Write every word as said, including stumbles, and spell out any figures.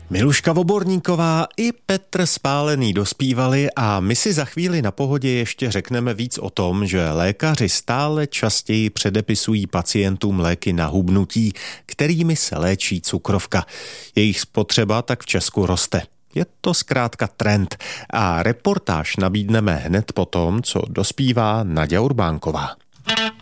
Miluška Voborníková i Petr Spálený dospívali a my si za chvíli na Pohodě ještě řekneme víc o tom, že lékaři stále častěji předepisují pacientům léky na hubnutí, kterými se léčí cukrovka. Jejich spotřeba tak v Česku roste. Je to zkrátka trend a reportáž nabídneme hned po tom, co dospívá Naďa Urbánková.